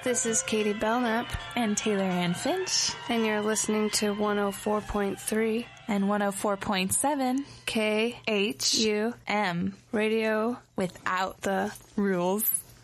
This is Katie Belknap. And Taylor Ann Finch. And you're listening to 104.3 and 104.7 KHUM Radio without the rules.